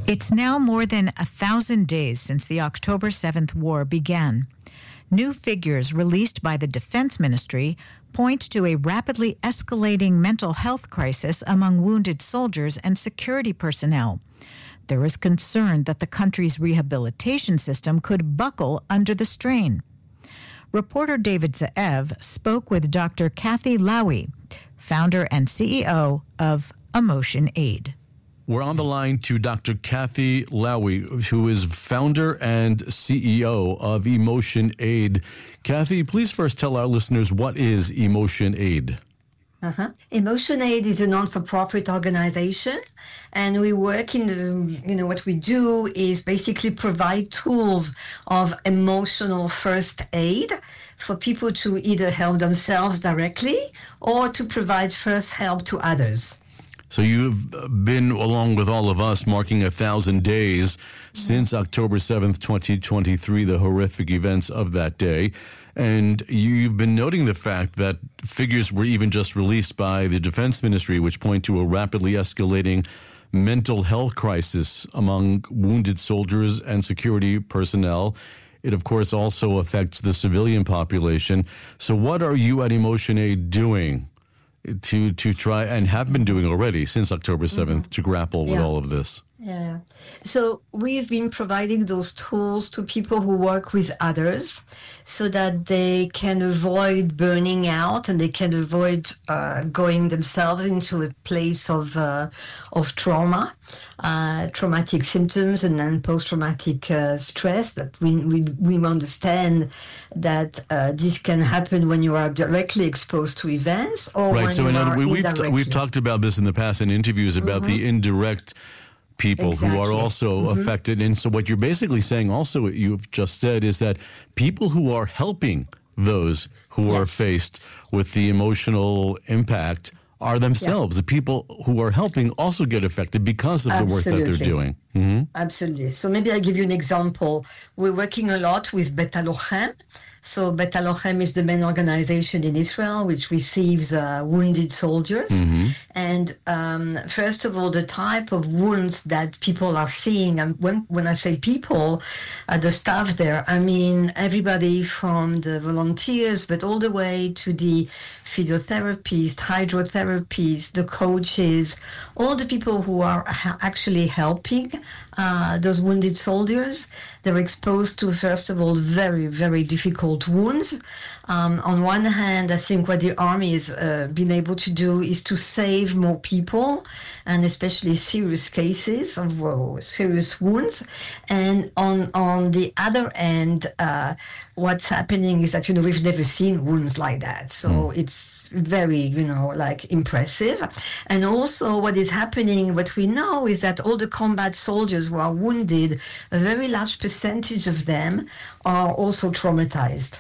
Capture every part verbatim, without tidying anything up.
It's now more than a thousand days since the October seventh war began. New figures released by the Defense Ministry point to a rapidly escalating mental health crisis among wounded soldiers and security personnel. There is concern that the country's rehabilitation system could buckle under the strain. Reporter David Ze'ev spoke with Doctor Kathy Lowy, founder and C E O of Emotion Aid. We're on the line to Doctor Kathy Lowy, who is founder and C E O of Emotion Aid. Kathy, please first tell our listeners, what is Emotion Aid? Uh-huh. Emotion Aid is a non-for-profit organization, and we work in the, you know, what we do is basically provide tools of emotional first aid for people to either help themselves directly or to provide first help to others. So you've been, along with all of us, marking a thousand days since October seventh, twenty twenty-three, the horrific events of that day. And you've been noting the fact that figures were even just released by the Defense Ministry, which point to a rapidly escalating mental health crisis among wounded soldiers and security personnel. It, of course, also affects the civilian population. So what are you at Emotion Aid doing to to try, and have been doing already since October seventh, mm-hmm. to grapple with yeah. all of this? Yeah. So we've been providing those tools to people who work with others so that they can avoid burning out and they can avoid uh, going themselves into a place of uh, of trauma, uh, traumatic symptoms, and then post-traumatic uh, stress. That we, we we understand that uh, this can happen when you are directly exposed to events or right. when so you in are other, we, we've indirectly. we've talked about this in the past in interviews about mm-hmm. the indirect people exactly. who are also mm-hmm. affected. And so what you're basically saying also, what you've just said, is that people who are helping those who yes. are faced with the emotional impact are themselves, yeah. the people who are helping also get affected because of Absolutely. the work that they're doing. Mm-hmm. Absolutely. So maybe I'll give you an example. We're working a lot with Bet Halochem. So Bet Halochem is the main organization in Israel which receives uh, wounded soldiers. Mm-hmm. And um, first of all, the type of wounds that people are seeing, and when, when I say people, uh, the staff there, I mean everybody from the volunteers, but all the way to the physiotherapists, hydrotherapists, the coaches, all the people who are ha- actually helping uh, those wounded soldiers. They're exposed to, first of all, very, very difficult wounds. Um, on one hand, I think what the Army has uh, been able to do is to save more people, and especially serious cases of uh, serious wounds. And on, on the other end, uh, what's happening is that, you know, we've never seen wounds like that. So mm. it's very, you know, like impressive. And also what is happening, what we know is that all the combat soldiers who are wounded, a very large percentage of them are also traumatized.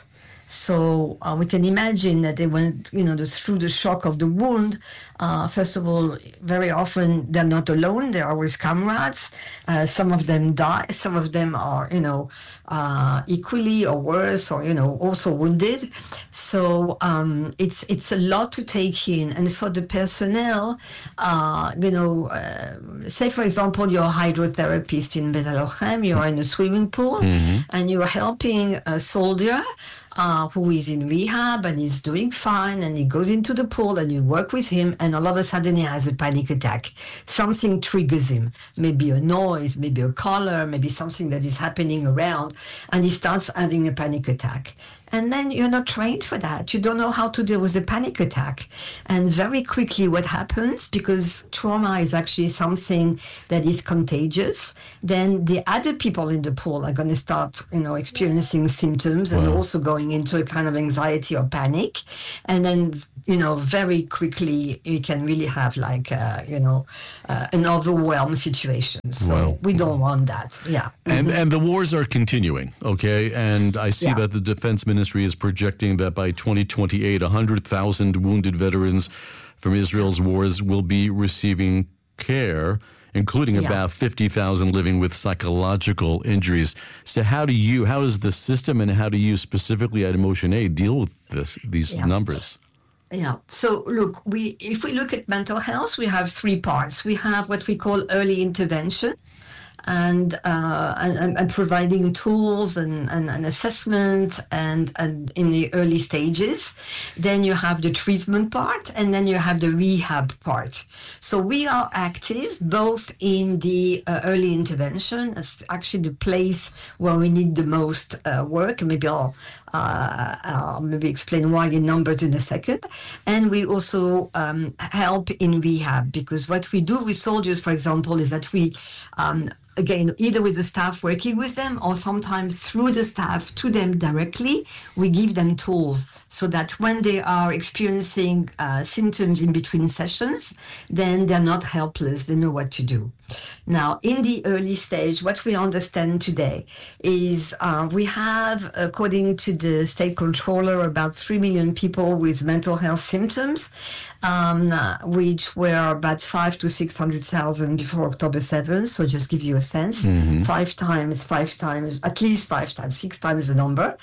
So uh, we can imagine that they went, you know, just through the shock of the wound. Uh, first of all, very often they're not alone. They are with comrades. Uh, some of them die. Some of them are, you know, uh, equally or worse, or, you know, also wounded. So um, it's it's a lot to take in. And for the personnel, uh, you know, uh, say, for example, you're a hydrotherapist in Bet Halochem. You're in a swimming pool, mm-hmm. and you're helping a soldier Uh, who is in rehab and is doing fine, and he goes into the pool and you work with him, and all of a sudden he has a panic attack. Something triggers him, maybe a noise, maybe a color, maybe something that is happening around, and he starts having a panic attack. And then you're not trained for that. You don't know how to deal with a panic attack. And very quickly what happens, because trauma is actually something that is contagious, then the other people in the pool are going to start, you know, experiencing symptoms wow. and also going into a kind of anxiety or panic. And then, you know, very quickly you can really have like, uh, you know, uh, an overwhelmed situation. So wow. we don't want that. Yeah. And mm-hmm. and the wars are continuing, okay? And I see yeah. that the Defense Ministry is projecting that by twenty twenty-eight, one hundred thousand wounded veterans from Israel's wars will be receiving care, including yeah. about fifty thousand living with psychological injuries. So how do you, how does the system and how do you specifically at Emotion Aid deal with this, these yeah. numbers? Yeah. So look, we if we look at mental health, we have three parts. We have what we call early intervention. and uh, and, and providing tools and, and, and assessment and, and in the early stages. Then you have the treatment part, and then you have the rehab part. So we are active both in the uh, early intervention. It's actually the place where we need the most uh, work. Maybe I'll, uh, I'll maybe explain why in numbers in a second. And we also um, help in rehab, because what we do with soldiers, for example, is that we um, again, either with the staff working with them or sometimes through the staff to them directly, we give them tools so that when they are experiencing uh, symptoms in between sessions, then they're not helpless, they know what to do. Now, in the early stage, what we understand today is uh, we have, according to the state controller, about three million people with mental health symptoms, um, which were about five to six hundred thousand before October seventh. So it just gives you a sense. Mm-hmm. Five times, five times, at least five times, six times the number.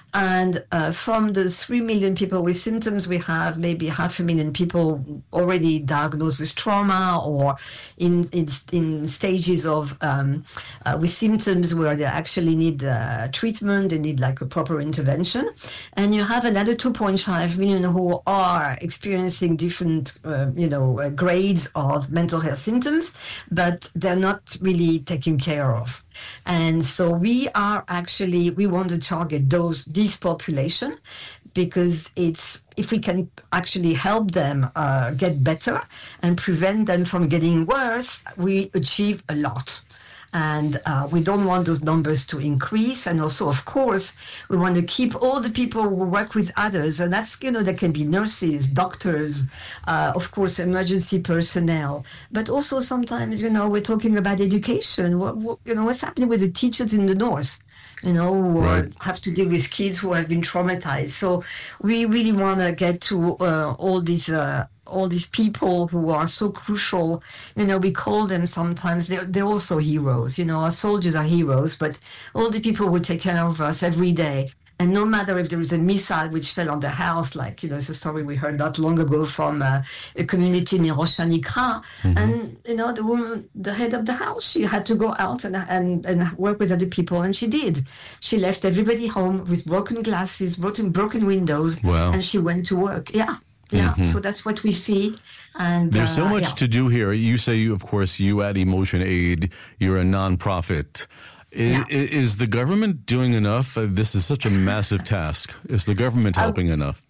And uh, from the three million people with symptoms, we have maybe half a million people already diagnosed with trauma or in in, in stages of um, uh, with symptoms where they actually need uh, treatment, they need like a proper intervention. And you have another two point five million who are experiencing different, uh, you know, uh, grades of mental health symptoms, but they're not really taken care of. And so we are actually, we want to target those, this population, because it's, if we can actually help them uh, get better and prevent them from getting worse, we achieve a lot. And uh, we don't want those numbers to increase. And also, of course, we want to keep all the people who work with others. And that's, you know, there can be nurses, doctors, uh, of course, emergency personnel. But also sometimes, you know, we're talking about education. What, what, you know, what's happening with the teachers in the north? You know, who right. have to deal with kids who have been traumatized. So we really want to get to uh, all these uh, all these people who are so crucial. You know, we call them sometimes, they're, they're also heroes. You know, our soldiers are heroes, but all the people who take care of us every day. And no matter if there is a missile which fell on the house, like, you know, it's a story we heard not long ago from uh, a community near Rosh-Hanikra. Mm-hmm. And, you know, the woman, the head of the house, she had to go out and, and, and work with other people. And she did. She left everybody home with broken glasses, broken, broken windows. Wow. And she went to work. Yeah. Yeah, mm-hmm. So that's what we see. And there's so uh, much yeah. to do here. You say, you, of course, you at Emotion Aid, you're a nonprofit. Is, yeah. is the government doing enough? Uh, this is such a massive task. Is the government helping uh, enough?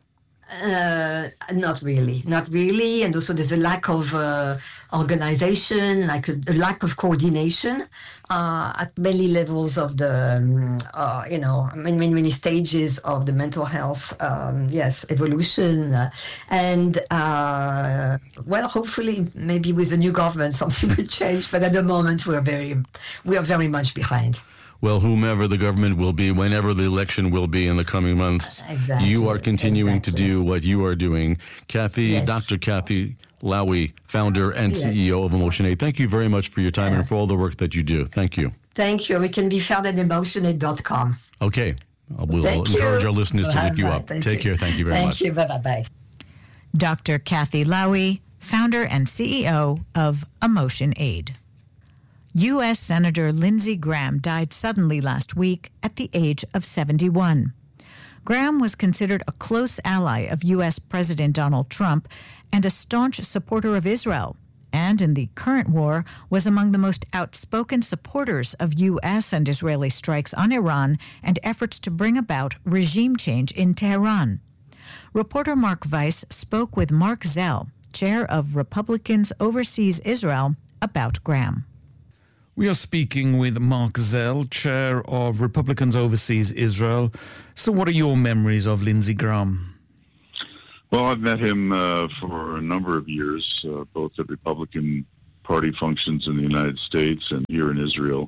Uh, not really, not really. And also there's a lack of uh, organization, like a, a lack of coordination uh, at many levels of the, um, uh, you know, many, many, many stages of the mental health, um, yes, evolution. Uh, and, uh, well, hopefully, maybe with the new government, something will change. But at the moment, we're very, we are very much behind. Well, whomever the government will be, whenever the election will be in the coming months, exactly. you are continuing exactly. to do what you are doing. Kathy, yes. Doctor Kathy Lowy, founder and yes. C E O of Emotion Aid, thank you very much for your time yeah. and for all the work that you do. Thank you. Thank you. We can be found at emotion aid dot com. Okay. We'll thank encourage you. our listeners to look you up. Thank Take you. care. Thank you very thank much. Thank you. Bye-bye. Doctor Kathy Lowy, founder and C E O of Emotion Aid. U S Senator Lindsey Graham died suddenly last week at the age of seventy-one. Graham was considered a close ally of U S President Donald Trump and a staunch supporter of Israel, and in the current war was among the most outspoken supporters of U S and Israeli strikes on Iran and efforts to bring about regime change in Tehran. Reporter Mark Weiss spoke with Mark Zell, chair of Republicans Overseas Israel, about Graham. We are speaking with Mark Zell, chair of Republicans Overseas Israel. So what are your memories of Lindsey Graham? Well, I've met him uh, for a number of years, uh, both at Republican Party functions in the United States and here in Israel.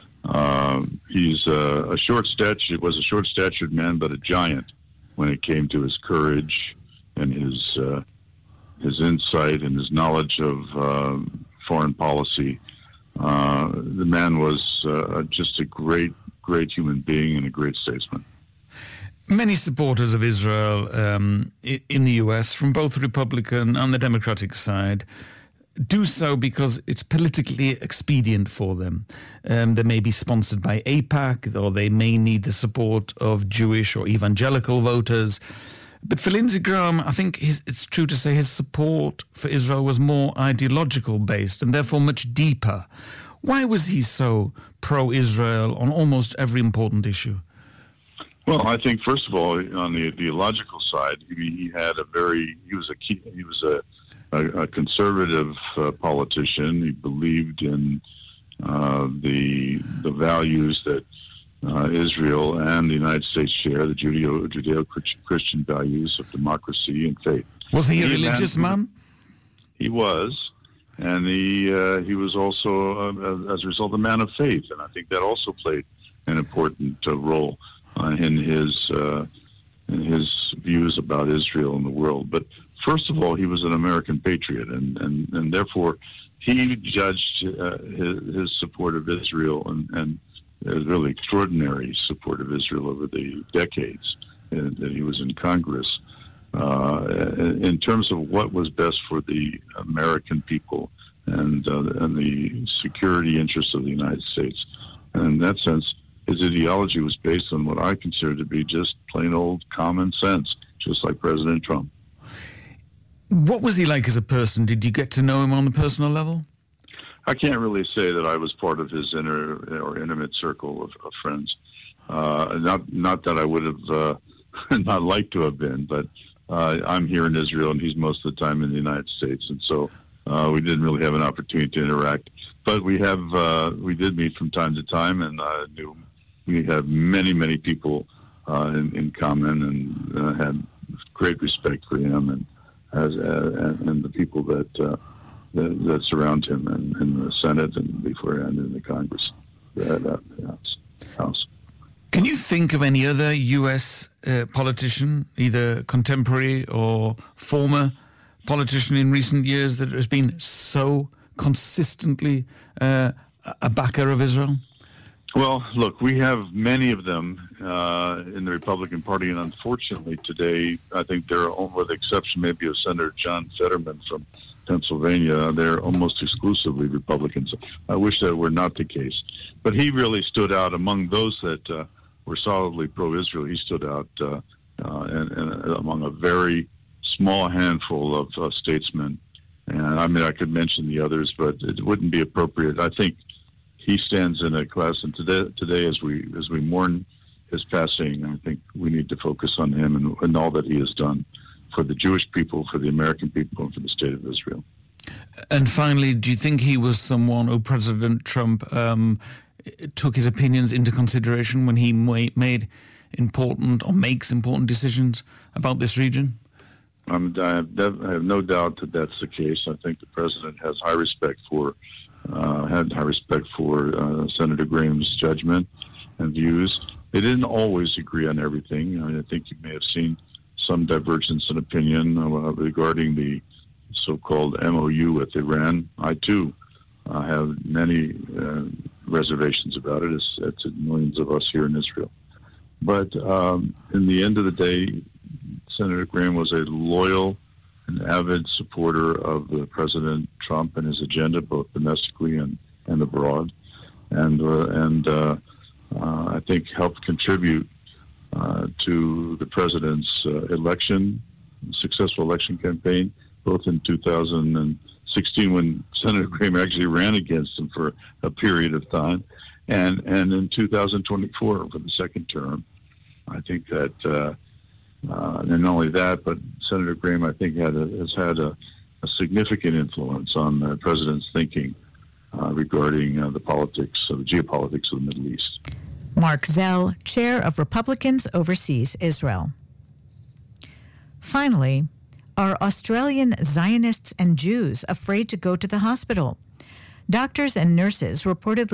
Uh, he's uh, a short statured, was a short-statured man, but a giant when it came to his courage and his uh, his insight and his knowledge of uh, foreign policy. Uh, the man was uh, just a great, great human being and a great statesman. Many supporters of Israel um, in the U S, from both Republican and the Democratic side, do so because it's politically expedient for them. Um, they may be sponsored by AIPAC, or they may need the support of Jewish or evangelical voters. But for Lindsey Graham, I think his, it's true to say his support for Israel was more ideological based and therefore much deeper. Why was he so pro-Israel on almost every important issue? Well, I think first of all, on the ideological side, he, he had a very he was a key, he was a a, a conservative uh, politician. He believed in uh, the the values that uh, Israel and the United States share, the Judeo Judeo-Christian values of democracy and faith. Was he a religious man? He was, and he uh, he was also, uh, as a result, a man of faith, and I think that also played an important uh, role Uh, in his uh, in his views about Israel and the world. But first of all, he was an American patriot, and, and, and therefore he judged uh, his, his support of Israel and, and his really extraordinary support of Israel over the decades uh, that he was in Congress uh, in terms of what was best for the American people and, uh, and the security interests of the United States. And in that sense, his ideology was based on what I consider to be just plain old common sense, just like President Trump. What was he like as a person? Did you get to know him on the personal level? I can't really say that I was part of his inner or intimate circle of, of friends. Uh, not not that I would have uh, not liked to have been, but uh, I'm here in Israel and he's most of the time in the United States, and so uh, we didn't really have an opportunity to interact. But we have uh, we did meet from time to time, and I uh, knew. We have many, many people uh, in, in common, and uh, had great respect for him and as uh, and, and the people that, uh, that that surround him in, in the Senate and beforehand in the Congress, uh, that House. Can you think of any other U S uh, politician, either contemporary or former politician in recent years, that has been so consistently uh, a backer of Israel? Well, look, we have many of them uh, in the Republican Party, and unfortunately today, I think they're, with the exception maybe of Senator John Fetterman from Pennsylvania, they're almost exclusively Republicans. I wish that were not the case. But he really stood out among those that uh, were solidly pro-Israel. He stood out uh, uh, and, and among a very small handful of uh, statesmen. And I mean, I could mention the others, but it wouldn't be appropriate. I think he stands in a class, and today, today as we as we mourn his passing, I think we need to focus on him and, and all that he has done for the Jewish people, for the American people, and for the state of Israel. And finally, do you think he was someone who President Trump um, took his opinions into consideration when he made important or makes important decisions about this region? Um, I, have, I have no doubt that that's the case. I think the president has high respect for Uh, had high respect for uh, Senator Graham's judgment and views. They didn't always agree on everything. I, mean, I think you may have seen some divergence in opinion uh, regarding the so-called M O U with Iran. I, too, uh, have many uh, reservations about it, as, as millions of us here in Israel. But um, in the end of the day, Senator Graham was a loyal an avid supporter of the President Trump and his agenda, both domestically and, and abroad, and uh, and uh, uh, I think helped contribute uh, to the president's uh, election, successful election campaign, both in two thousand sixteen when Senator Graham actually ran against him for a period of time, and and in two thousand twenty-four for the second term. I think that. Uh, Uh, and not only that, but Senator Graham, I think, had a, has had a, a significant influence on the president's thinking uh, regarding uh, the politics, uh, the geopolitics of the Middle East. Mark Zell, chair of Republicans Overseas Israel. Finally, are Australian Zionists and Jews afraid to go to the hospital? Doctors and nurses reportedly